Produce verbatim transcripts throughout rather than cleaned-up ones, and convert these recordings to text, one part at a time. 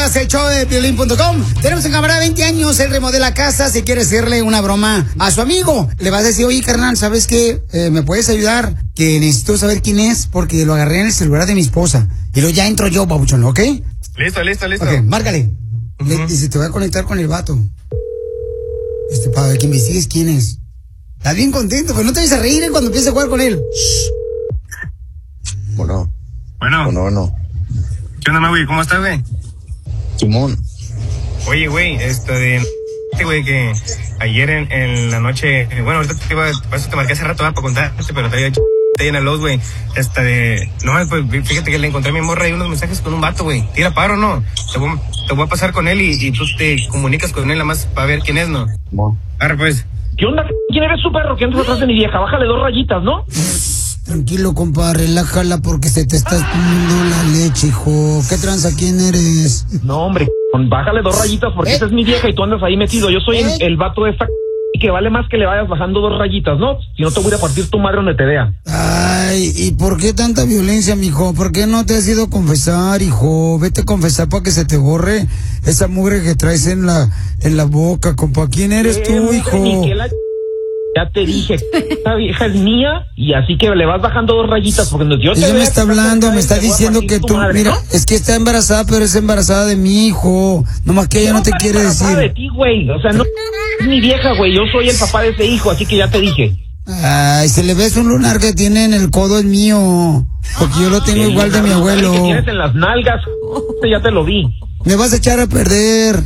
podcast, el show de Piolín punto com. Tenemos un camarada de veinte años, él remodela casa, si quiere hacerle una broma a su amigo. Le vas a decir, oye, carnal, ¿sabes qué? Eh, ¿Me puedes ayudar? Que necesito saber quién es, porque lo agarré en el celular de mi esposa. Y luego ya entro yo, babuchón, ¿ok? Listo, listo, listo. Ok, márcale. Uh-huh. Le dice, te voy a conectar con el vato. Este, para que investigues quién es. Estás bien contento, pero no te vayas a reír cuando empieces a jugar con él. Bueno. Bueno. Bueno, bueno. ¿Qué onda, güey? ¿Cómo estás, güey? Simón. Oye, güey, esto de... güey, que ayer en, en la noche... Bueno, ahorita te iba... Por eso te marqué hace rato para contarte, pero te había hecho ahí en el Lowe's, güey. Esta de... No, pues fíjate que le encontré a mi morra y unos mensajes con un vato, güey. Tira paro, ¿no? Te voy, te voy a pasar con él y, y tú te comunicas con él nada más para ver quién es, ¿no? Simón. Arre, pues. ¿Qué onda? ¿Quién eres, su perro? ¿Quién andas atrás de mi vieja? Bájale dos rayitas, ¿no? Tranquilo, compa, relájala porque se te está escondiendo la leche, hijo. ¿Qué tranza? ¿Quién eres? No, hombre, bájale dos rayitas porque ¿Eh? esa es mi vieja y tú andas ahí metido. Yo soy ¿Eh? el, el vato de esta y que vale más que le vayas bajando dos rayitas, ¿no? Si no te voy a partir tu madre donde te vea. Ay, ¿y por qué tanta violencia, mijo? ¿Por qué no te has ido a confesar, hijo? Vete a confesar para que se te borre esa mugre que traes en la en la boca, compa. ¿Quién eres tú, Eh, hijo? ni que la... Ya te dije, esta vieja es mía y así que le vas bajando dos rayitas porque yo te Ella me vea está que hablando, estás me está te voy a diciendo partir que tu tú, madre, mira, ¿no? es que está embarazada, pero es embarazada de mi hijo. Nomás que ella no te está quiere embarazada decir. de ti, güey. O sea, no es mi vieja, güey. Yo soy el papá de ese hijo, así que ya te dije. Ay, se le ves un lunar que tiene en el codo el mío, porque yo lo tengo El igual de mi lunar abuelo. que tienes en las nalgas, ya te lo vi. Me vas a echar a perder.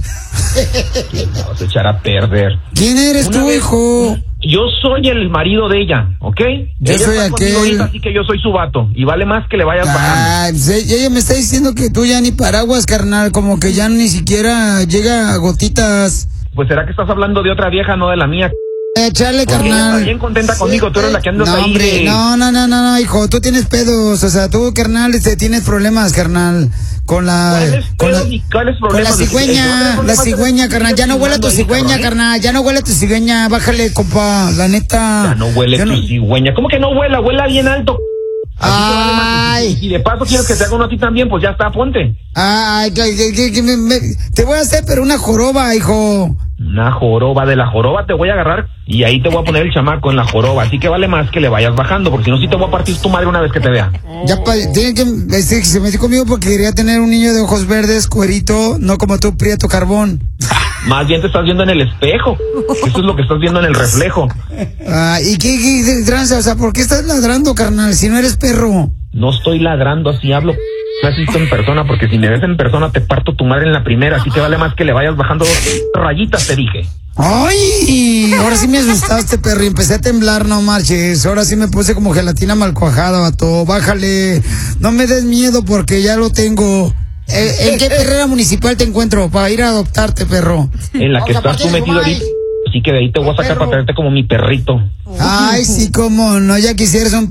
Me vas a echar a perder. ¿Quién eres Una tú, vez- hijo? Yo soy el marido de ella, ¿ok? Yo ella soy está conmigo aquel. ahorita, así que yo soy su vato. Y vale más que le vayas bajando. Ah, pues, ella me está diciendo que tú ya ni paraguas, carnal, como que ya ni siquiera llega a gotitas. Pues será que estás hablando de otra vieja, no de la mía. Echarle, Porque ella está carnal. bien contenta conmigo, tú eres la que andas No, ahí hombre, de... no, no, no, no, no, hijo, tú tienes pedos, o sea, tú, carnal, este, tienes problemas, carnal, con la, ¿Cuáles con la, pedos y cuáles con la problemas? cigüeña, El la problema cigüeña, es que carnal, ya no huele a tu ahí, cigüeña, cabrón, ¿eh? carnal, ya no huele a tu cigüeña, bájale, compa, la neta. Ya no huele Ya tu no- cigüeña. ¿Cómo que no huela? Huela bien alto. Así que vale más. Ay. Y de paso quieres que te haga uno a ti también, pues ya está, ponte. Ay, que, que, que- que me- me- te voy a hacer, pero una joroba, hijo. Una joroba, de la joroba te voy a agarrar y ahí te voy a poner el chamaco en la joroba. Así que vale más que le vayas bajando, porque si no, sí te voy a partir tu madre una vez que te vea. Ya pa, tiene que, este, se metió conmigo porque quería tener un niño de ojos verdes, cuerito, no como tú, prieto carbón. Más bien te estás viendo en el espejo. Eso es lo que estás viendo en el reflejo. Ah, ¿y qué, qué, qué tranza? O sea, ¿por qué estás ladrando, carnal, si no eres perro? No estoy ladrando, así hablo. No asisto en persona, porque si me ves en persona te parto tu madre en la primera. Así que vale más que le vayas bajando dos rayitas, te dije. ¡Ay! Ahora sí me asustaste, perro, y empecé a temblar, no marches. Ahora sí me puse como gelatina mal cuajada, vato. Bájale. No me des miedo porque ya lo tengo. ¿En, en qué perrera municipal te encuentro? Para ir a adoptarte, perro. En la que estás tú metido ahorita. Así que de ahí te voy a sacar para traerte como mi perrito. Ay, sí, cómo no, ya quisieras un